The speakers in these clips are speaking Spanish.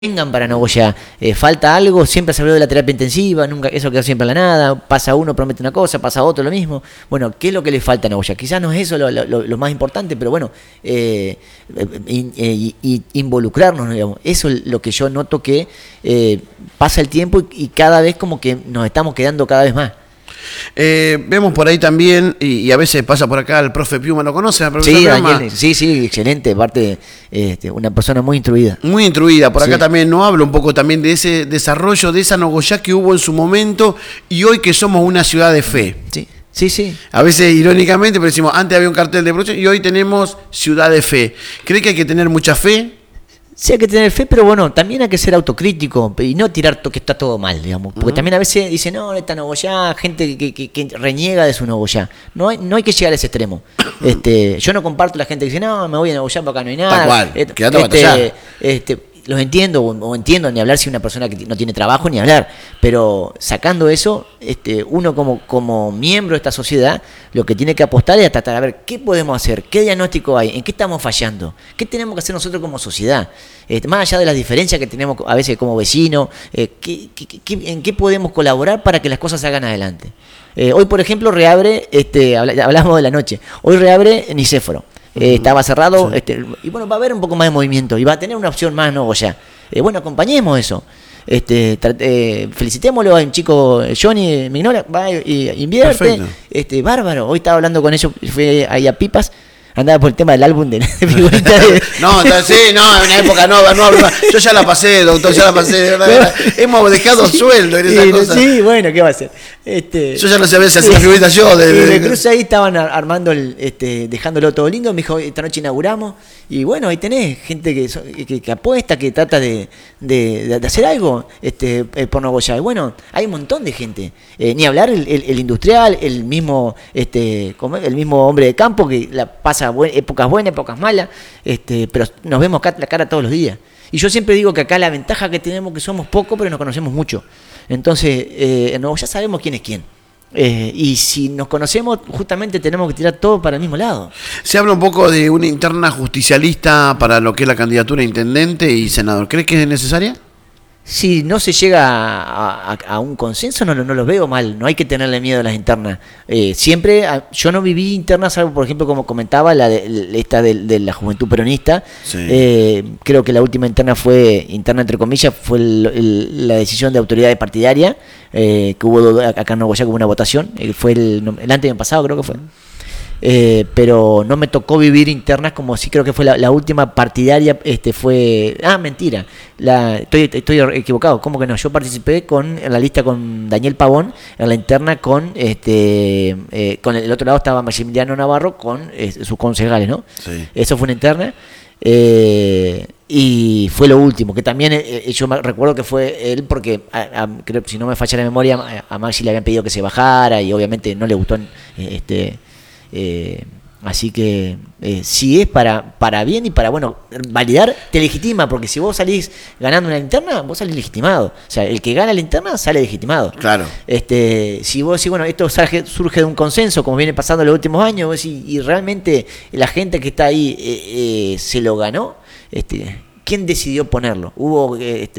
vengan para Nogoyá, falta algo, siempre se habló de la terapia intensiva, nunca, eso quedó siempre en la nada, pasa uno, promete una cosa, pasa otro, lo mismo. Bueno, ¿qué es lo que le falta a Nogoyá? Quizás no es eso lo más importante, pero bueno, involucrarnos, ¿no? Digamos. Eso es lo que yo noto que pasa el tiempo y cada vez como que nos estamos quedando cada vez más. Vemos por ahí también, y a veces pasa por acá el profe Piuma, ¿lo conoce? Sí, Daniel, sí, excelente, aparte una persona muy instruida. Muy instruida, por acá también nos habla un poco también de ese desarrollo, de esa Nogoyá que hubo en su momento y hoy que somos una ciudad de fe. Sí. A veces irónicamente, pero decimos, antes había un cartel de producción y hoy tenemos ciudad de fe. ¿Cree que hay que tener mucha fe? Sí, hay que tener fe, pero bueno, también hay que ser autocrítico y no tirar que está todo mal, digamos. Porque también a veces dicen, no, esta Nogoyá, gente que reniega de su Nogoyá. No hay que llegar a ese extremo. Yo no comparto la gente que dice, no, me voy a Nogoyá, porque acá no hay nada. Tal cual, quédate a batallar. Los entiendo, o entiendo, ni hablar si una persona que no tiene trabajo, ni hablar. Pero sacando eso, uno como miembro de esta sociedad, lo que tiene que apostar es a tratar a ver qué podemos hacer, qué diagnóstico hay, en qué estamos fallando, qué tenemos que hacer nosotros como sociedad. Más allá de las diferencias que tenemos a veces como vecinos, en qué podemos colaborar para que las cosas salgan adelante. Hoy, por ejemplo, reabre, hablamos de la noche, hoy reabre Nicéforo. Estaba cerrado, sí. Y bueno, va a haber un poco más de movimiento y va a tener una opción más Nogoyá. Bueno, acompañemos eso. Felicitémoslo a un chico, Johnny Mignola, va y invierte. Bárbaro. Hoy estaba hablando con ellos, fue ahí a Pipas. Andaba por el tema del álbum de figurita de... No, en una época no, yo ya la pasé, doctor, ya la pasé, de verdad. Hemos dejado sueldo en esa cosa. Sí, bueno, ¿qué va a hacer? Yo ya no sabía si hacía figuritas yo. De cruce ahí estaban armando, dejándolo todo lindo, me dijo, esta noche inauguramos, y bueno, ahí tenés gente que apuesta, que trata de hacer algo por Nogoyá. Y bueno, hay un montón de gente, ni hablar el industrial, el mismo hombre de campo que la pasa épocas buenas, épocas malas, pero nos vemos la cara todos los días. Y yo siempre digo que acá la ventaja que tenemos es que somos pocos, pero nos conocemos mucho. Entonces, ya sabemos quién es quién. Y si nos conocemos, justamente tenemos que tirar todo para el mismo lado. Se habla un poco de una interna justicialista para lo que es la candidatura a intendente y senador. ¿Crees que es necesaria? Si no se llega a un consenso, no lo veo mal. No hay que tenerle miedo a las internas. Yo no viví internas, salvo por ejemplo, como comentaba, esta de la Juventud Peronista. Sí. Creo que la última interna entre comillas, fue la decisión de autoridad partidaria, que hubo acá en Nogoyá como una votación. Fue el año pasado, creo que fue. Pero no me tocó vivir internas como sí creo que fue la última partidaria. Fue mentira, estoy equivocado, ¿cómo que no? Yo participé en la lista con Daniel Pavón, en la interna con el otro lado estaba Maximiliano Navarro con sus concejales, ¿no? Sí. Eso fue una interna. Y fue lo último, que también yo recuerdo que fue él porque creo, si no me falla la memoria, a Maxi le habían pedido que se bajara y obviamente no le gustó así que si es para bien y para validar, te legitima, porque si vos salís ganando una interna, vos salís legitimado. O sea, el que gana la interna sale legitimado. Claro. Si vos decís, esto surge de un consenso, como viene pasando en los últimos años, vos decís, y realmente la gente que está ahí se lo ganó, ¿quién decidió ponerlo? Hubo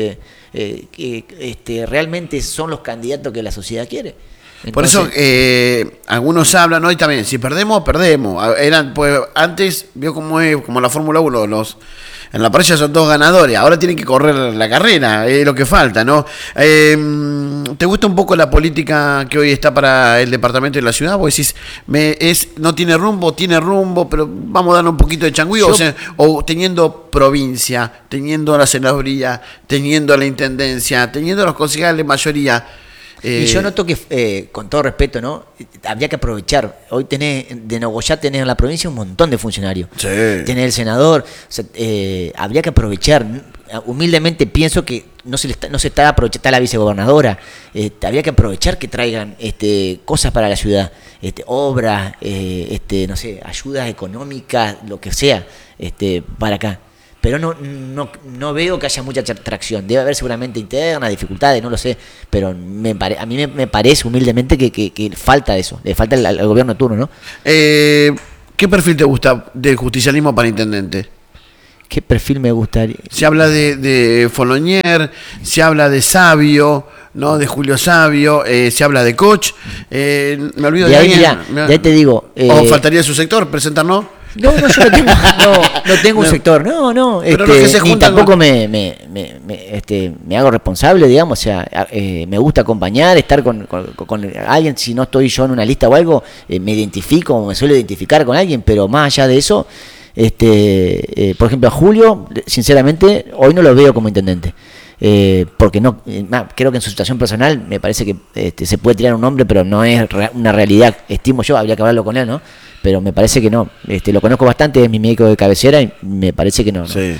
realmente son los candidatos que la sociedad quiere. Entonces, por eso algunos hablan hoy también, si perdemos, perdemos. Pues, antes, vio cómo es, como la Fórmula 1, en la parrilla son todos ganadores, ahora tienen que correr la carrera, es lo que falta, ¿no? ¿Te gusta un poco la política que hoy está para el departamento de la ciudad? Vos decís, no tiene rumbo, pero vamos a darle un poquito de changüí, o teniendo provincia, teniendo la senaduría, teniendo la intendencia, teniendo los concejales de mayoría. Y yo noto que, con todo respeto, ¿no? Habría que aprovechar. Hoy de Nogoyá tenés en la provincia un montón de funcionarios. Sí. Tenés el senador. Habría que aprovechar. Humildemente pienso que no se está aprovechando. Está la vicegobernadora. Habría que aprovechar que traigan cosas para la ciudad. Obras, no sé, ayudas económicas, lo que sea, para acá. Pero no veo que haya mucha tracción. Debe haber seguramente internas, dificultades, no lo sé. Pero a mí me parece humildemente que falta eso. Le falta al gobierno de turno, ¿no? ¿Qué perfil te gusta del justicialismo para intendente? ¿Qué perfil me gustaría? Se habla de Fournier, se habla de Sabio, ¿no? De Julio Sabio, se habla de Koch. Me olvido de alguien. Ya te digo. ¿O faltaría su sector? ¿Presentarnos? No, yo no tengo un sector, no, pero los que se ni juntan tampoco me hago responsable, digamos, o sea, me gusta acompañar, estar con alguien, si no estoy yo en una lista o algo, me identifico, me suelo identificar con alguien, pero más allá de eso, por ejemplo, a Julio, sinceramente, hoy no lo veo como intendente. Porque no, creo que en su situación personal me parece que se puede tirar un nombre, pero no es una realidad, estimo yo, habría que hablarlo con él, ¿no? Pero me parece que no, lo conozco bastante, es mi médico de cabecera y me parece que no. Sí.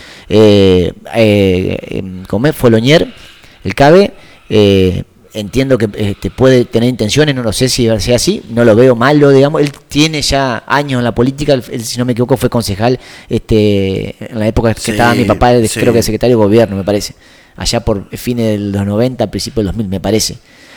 Como Fournier, el CABE, entiendo que puede tener intenciones, no lo sé si sea así, no lo veo malo, digamos, él tiene ya años en la política, él, si no me equivoco fue concejal en la época que estaba mi papá, creo que de secretario de gobierno, me parece, allá por fines de los 90, principios del 2000, me parece,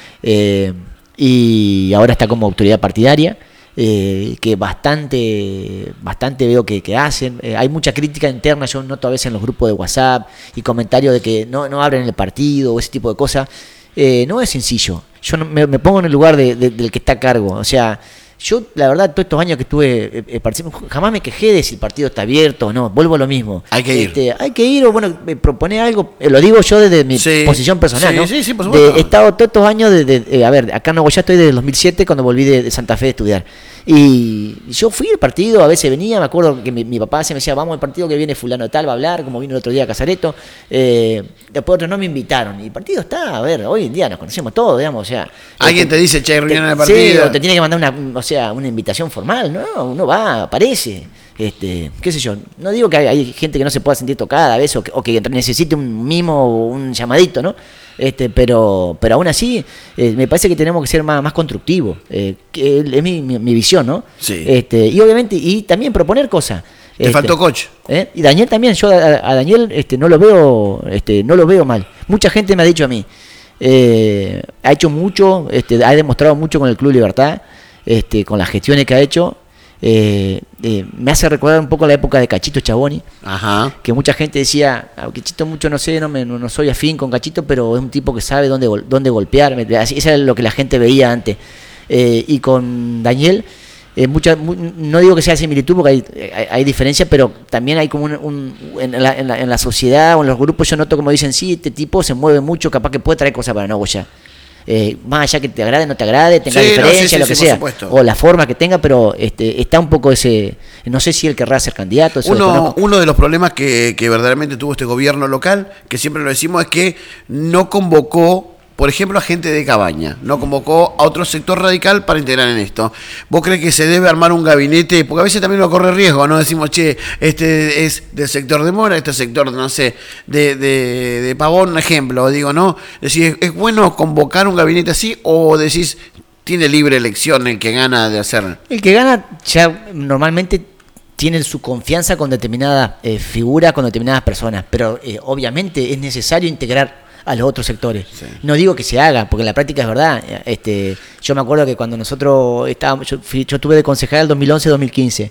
y ahora está como autoridad partidaria, que bastante veo que hacen. Hay mucha crítica interna, yo noto a veces en los grupos de WhatsApp y comentarios de que no abren el partido o ese tipo de cosas. No es sencillo. Yo me pongo en el lugar del que está a cargo. O sea, yo la verdad todos estos años que estuve participando, jamás me quejé de si el partido está abierto o no. Vuelvo a lo mismo. Hay que ir. Hay que ir o bueno, proponer algo. Lo digo yo desde mi posición personal, ¿no? Sí, por supuesto. He estado todos estos años a ver, acá en Nogoyá estoy desde el 2007 cuando volví de Santa Fe de estudiar. Y yo fui al partido, a veces venía, me acuerdo que mi papá se me decía, vamos al partido que viene fulano tal, va a hablar, como vino el otro día a Casareto. Después otros no me invitaron. Y el partido está, a ver, hoy en día nos conocemos todos, digamos, o sea. Alguien te dice, che, hay reunión en el partido. Sí, o te tiene que mandar una invitación formal, ¿no? Uno va, aparece. Qué sé yo, no digo que hay gente que no se pueda sentir tocada a veces o que necesite un mimo o un llamadito, ¿no? Pero aún así me parece que tenemos que ser más constructivos, que es mi visión, ¿no? Sí. Y obviamente, y también proponer cosas. Te faltó Koch. Y Daniel también, yo a Daniel no lo veo mal. Mucha gente me ha dicho a mí, ha hecho mucho, ha demostrado mucho con el Club Libertad, con las gestiones que ha hecho. Me hace recordar un poco la época de Cachito Schiavoni. Ajá. Que mucha gente decía, Cachito mucho no sé, no soy afín con Cachito, pero es un tipo que sabe dónde golpear. Eso era lo que la gente veía antes. Y con Daniel, no digo que sea similitud porque hay diferencia, pero también hay como en la sociedad o en los grupos yo noto como dicen, sí, este tipo se mueve mucho, capaz que puede traer cosas para Nogoyá. Más allá que te agrade, no te agrade, tenga diferencia, lo que sea, o la forma que tenga, pero está un poco ese, no sé si él querrá ser candidato. Uno de los problemas que verdaderamente tuvo este gobierno local, que siempre lo decimos, es que no convocó, por ejemplo, a gente de Cabaña, no convocó a otro sector radical para integrar en esto. ¿Vos crees que se debe armar un gabinete? Porque a veces también uno corre riesgo, ¿no? Decimos, che, este es del sector de Mora, este sector, no sé, de Pavón, un ejemplo, digo, ¿no? Decís, ¿es bueno convocar un gabinete así o decís, tiene libre elección el que gana de hacer? El que gana ya normalmente tiene su confianza con determinadas figuras, con determinadas personas, pero obviamente es necesario integrar a los otros sectores. Sí. No digo que se haga, porque en la práctica es verdad. Yo me acuerdo que cuando nosotros estábamos, yo estuve de concejal 2011-2015.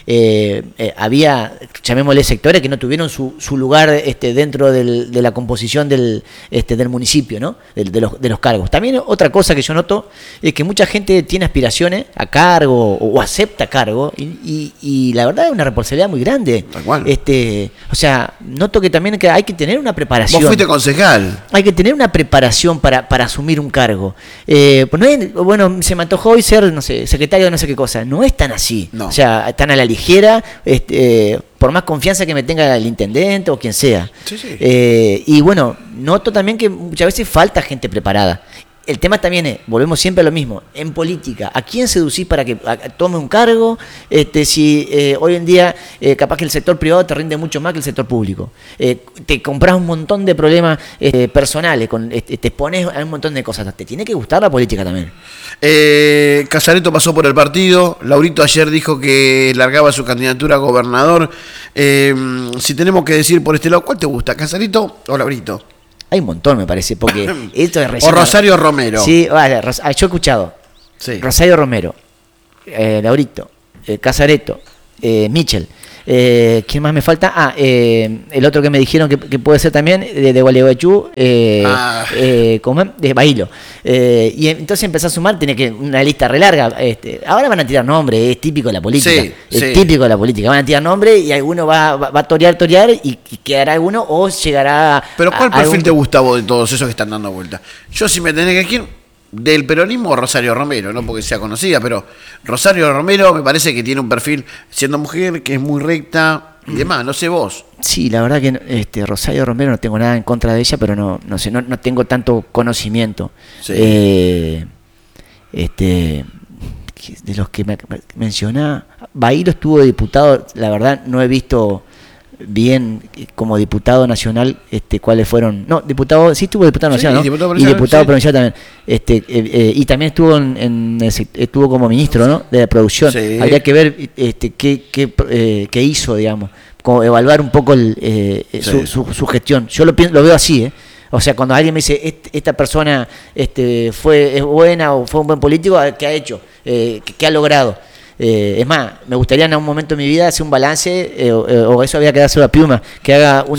Había, llamémosle sectores que no tuvieron su lugar dentro de la composición del municipio, ¿no? De los cargos. También otra cosa que yo noto es que mucha gente tiene aspiraciones a cargo o acepta cargo y la verdad es una responsabilidad muy grande. Tal cual. O sea, noto que también hay que tener una preparación. Vos fuiste concejal. Hay que tener una preparación para asumir un cargo. Pues no es, bueno, se me antojó hoy ser, no sé, secretario de no sé qué cosa. No es tan así. No. O sea, tan a la ligera, por más confianza que me tenga el intendente o quien sea. Sí, sí. Y bueno, noto también que muchas veces falta gente preparada. El tema también es, volvemos siempre a lo mismo, en política, ¿a quién seducís para que tome un cargo? Si hoy en día capaz que el sector privado te rinde mucho más que el sector público. Te compras un montón de problemas personales, te expones a un montón de cosas. Te tiene que gustar la política también. Casareto pasó por el partido, Laurito ayer dijo que largaba su candidatura a gobernador. Si tenemos que decir por este lado, ¿cuál te gusta, Casareto o Laurito? Hay un montón, me parece, porque esto es recién. O Rosario Romero. Sí, vale, yo he escuchado. Sí. Rosario Romero, Laurito, Casareto, Michel. ¿Quién más me falta? El otro que me dijeron que puede ser también, de Gualeguaychú, ¿cómo es? De Bailo. Y entonces empezó a sumar, tiene que una lista re larga. Ahora van a tirar nombres, es típico de la política. Es típico de la política. Van a tirar nombres y alguno va a torear y quedará alguno o llegará. Pero ¿cuál perfil te gusta vos de todos esos que están dando vuelta? Yo, si me tenés que decir, del peronismo, Rosario Romero, no porque sea conocida, pero Rosario Romero me parece que tiene un perfil, siendo mujer, que es muy recta y demás. No sé vos. Sí, la verdad que Rosario Romero no tengo nada en contra de ella, pero no sé, no tengo tanto conocimiento. Sí. De los que me menciona, Bailo estuvo de diputado, la verdad no he visto bien como diputado nacional cuáles fueron. No, diputado, sí estuvo diputado nacional, ¿no? Diputado y diputado sí. provincial también. Y también estuvo estuvo como ministro, ¿no? De la producción. Sí. Habría que ver qué hizo, digamos, como evaluar un poco su gestión. Yo lo veo así, O sea, cuando alguien me dice, esta persona es buena o fue un buen político, ¿qué ha hecho? ¿Qué ha logrado? Es más, me gustaría en algún momento de mi vida hacer un balance, o eso había que darse a Piuma, que haga un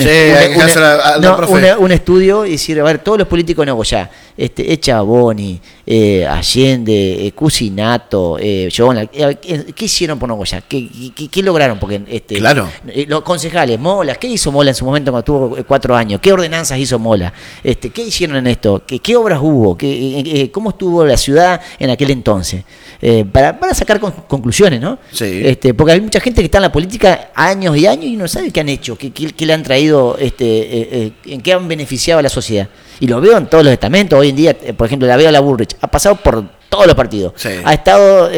estudio y decir, a ver, todos los políticos de Nogoyá, Echaboni, Allende, Cusinato, ¿qué hicieron por Nogoyá? ¿Qué lograron? Porque claro. Los concejales, Mola, ¿qué hizo Mola en su momento cuando tuvo 4 años? ¿Qué ordenanzas hizo Mola? ¿Qué hicieron en esto? ¿Qué obras hubo? ¿Cómo estuvo la ciudad en aquel entonces? Para sacar conclusiones, ¿no? Sí. Porque hay mucha gente que está en la política años y años y no sabe qué han hecho, qué le han traído, en qué han beneficiado a la sociedad. Y lo veo en todos los estamentos. Hoy en día, por ejemplo, la veo a la Bullrich, ha pasado por todos los partidos. Sí. Ha estado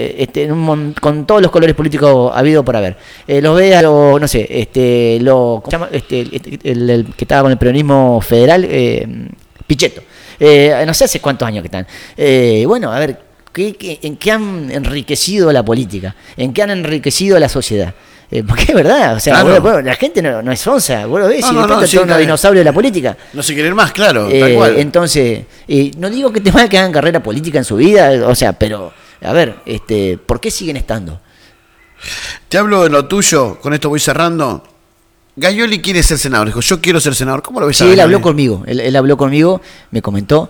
con todos los colores políticos habido por haber. Los ve a no sé, ¿cómo se llama? El que estaba con el peronismo federal, Pichetto. No sé hace cuántos años que están. Bueno, a ver, ¿en qué han enriquecido la política? ¿En qué han enriquecido la sociedad? Porque es verdad, o sea, claro. La gente no es onza, vos lo ves, y de repente son unos dinosaurios de la política. No se quieren más, claro, tal cual. Entonces, no digo que te que hagan carrera política en su vida, o sea, pero, a ver, ¿por qué siguen estando? Te hablo de lo tuyo, con esto voy cerrando. Gaioli quiere ser senador, dijo, yo quiero ser senador, ¿cómo lo ves? Sí, él habló conmigo, él habló conmigo, me comentó,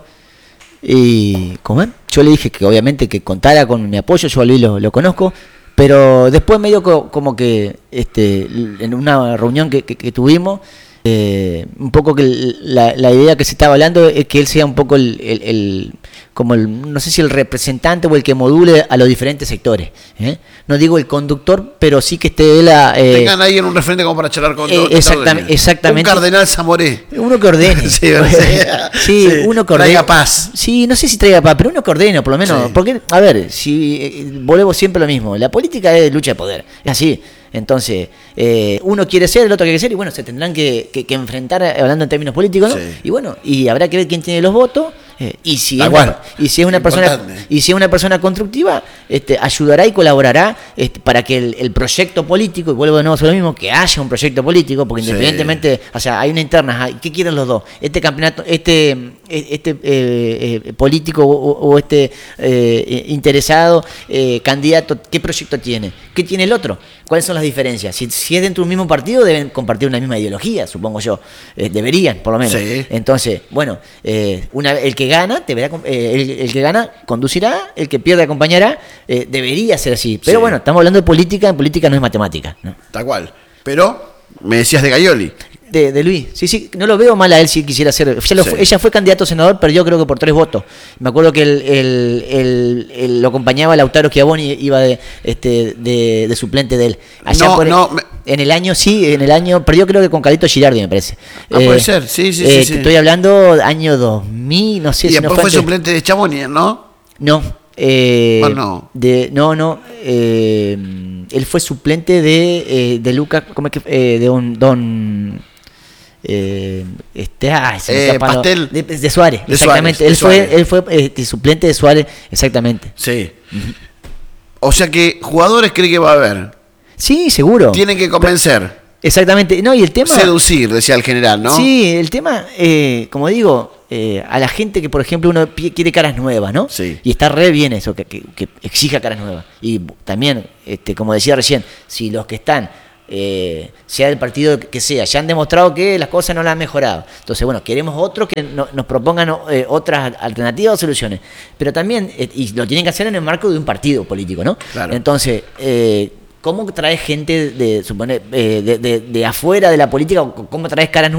y ¿cómo? Yo le dije que obviamente que contara con mi apoyo, yo a Luis lo conozco, pero después medio como que en una reunión que tuvimos, un poco que la idea que se estaba hablando es que él sea un poco no sé si el representante o el que module a los diferentes sectores. No digo el conductor, pero sí que esté él tengan ahí en un referente como para charlar con todos. Exactamente. Un cardenal Zamoré. Uno que ordene. Sí, uno que ordene. Traiga paz. Sí, no sé si traiga paz, pero uno que ordene, por lo menos. Sí. Porque, a ver, si volvemos siempre lo mismo. La política es lucha de poder. Es así. Entonces, uno quiere ser, el otro quiere ser, y bueno, se tendrán que enfrentar hablando en términos políticos, ¿no? Sí. Y bueno, y habrá que ver quién tiene los votos, y si es una persona constructiva, ayudará y colaborará para que el proyecto político, y vuelvo de nuevo a lo mismo, que haya un proyecto político, porque independientemente, o sea, hay una interna, ¿qué quieren los dos? Este campeonato, político o interesado, candidato, ¿qué proyecto tiene? ¿Qué tiene el otro? ¿Cuáles son las diferencias? Si es dentro de un mismo partido, deben compartir una misma ideología, supongo yo. Deberían, por lo menos. Sí. Entonces, bueno, el que gana, el que gana conducirá, el que pierde acompañará. Debería ser así. Pero bueno, estamos hablando de política, en política no es matemática, ¿no? Tal cual. Pero, me decías de Gaioli. De Luis, sí, no lo veo mal a él si quisiera ser. Ella fue candidato a senador, perdió creo que por 3 votos. Me acuerdo que él lo acompañaba Lautaro Schiavoni, iba de suplente de él. Allá en el año perdió creo que con Calito Girardi, me parece. Puede ser, sí. Estoy hablando año 2000, no sé y si después fue suplente de Schiavoni, ¿no? No. Él fue suplente de Lucas, ¿cómo es que? De un Don. Pastel de Suárez, exactamente. Él fue suplente de Suárez, exactamente. Sí. O sea que jugadores cree que va a haber. Sí, seguro. Tienen que convencer. Exactamente. No, y el tema. Seducir, decía el general, ¿no? Sí, el tema, como digo, a la gente que, por ejemplo, uno quiere caras nuevas, ¿no? Sí. Y está re bien eso, que exija caras nuevas. Y también, como decía recién, si los que están sea del partido que sea, ya han demostrado que las cosas no las han mejorado. Entonces, bueno, queremos otros que nos propongan otras alternativas o soluciones. Pero también, y lo tienen que hacer en el marco de un partido político, ¿no? Claro. Entonces, ¿cómo traes gente de afuera de la política? ¿Cómo traes caras nuevas